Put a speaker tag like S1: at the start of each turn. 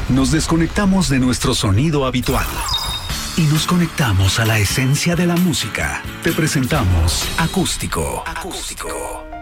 S1: Nos desconectamos de nuestro sonido habitual y nos conectamos a la esencia de la música. Te presentamos Acústico. Acústico.